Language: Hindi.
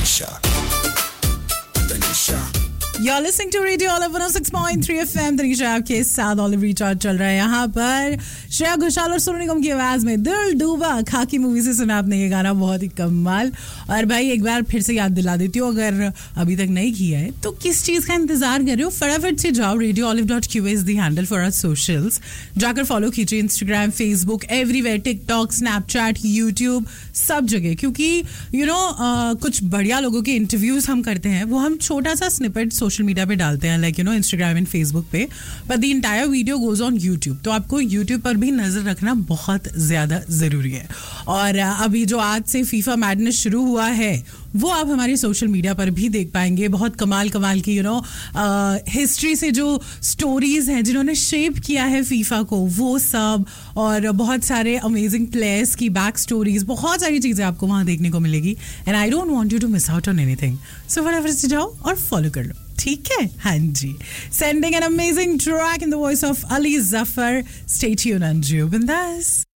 You're listening to Radio Olive 106.3 FM. Tanisha आपके साथ ऑलिव रिचार्ज चल रहा है यहाँ पर. श्रेया घोषाल और सोनू निगम की आवाज में दिल डूबा खाकी मूवी से सुना आपने ये गाना, बहुत ही कमाल. और भाई एक बार फिर से याद दिला देती हूँ, अगर अभी तक नहीं किया है तो किस चीज़ का इंतजार कर रहे हो, फटाफट से जाओ. radioolive.qa is the handle for our socials. जाकर फॉलो कीजिए Instagram, Facebook, everywhere, TikTok, Snapchat, YouTube, सब जगह. क्योंकि कुछ बढ़िया लोगों के इंटरव्यूज हम करते हैं, वो हम छोटा सा स्निपेट सोशल मीडिया पे डालते हैं, लाइक इंस्टाग्राम एंड फेसबुक पे, but the entire video goes on YouTube. तो आपको यूट्यूब पर भी नजर रखना बहुत ज्यादा जरूरी है. और अभी जो आज से फीफा मैडनेस शुरू हुआ है वो आप हमारे सोशल मीडिया पर भी देख पाएंगे. बहुत कमाल की हिस्ट्री से जो स्टोरीज हैं जिन्होंने शेप किया है फीफा को, वो सब, और बहुत सारे अमेजिंग प्लेयर्स की बैक स्टोरीज, बहुत सारी चीजें आपको वहां देखने को मिलेगी. And I don't want you to miss out on anything, सो फटाफट से जाओ और फॉलो कर लो, ठीक है? हाँ जी. Sending an amazing track in the voice of Ali Zafar. Stay tuned and Biendas.